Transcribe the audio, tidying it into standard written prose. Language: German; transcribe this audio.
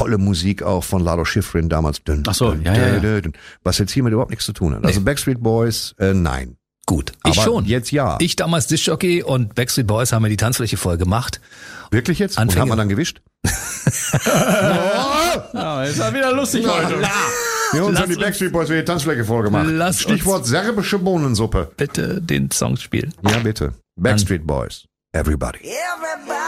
tolle Musik auch von Lalo Schifrin damals. Ach so, ja. Was jetzt hiermit überhaupt nichts zu tun hat. Also Backstreet Boys, nein. Gut, Aber ich schon. Jetzt ja. Ich damals Diskjockey und Backstreet Boys haben mir die Tanzfläche voll gemacht. Wirklich jetzt? Anfänge. Und haben wir dann gewischt? Ja, ist ja wieder lustig heute. Wir haben uns an die Backstreet Boys für die Tanzfläche vorgemacht. Stichwort serbische Bohnensuppe. Bitte den Song spielen. Ja, bitte. Backstreet Boys. Everybody.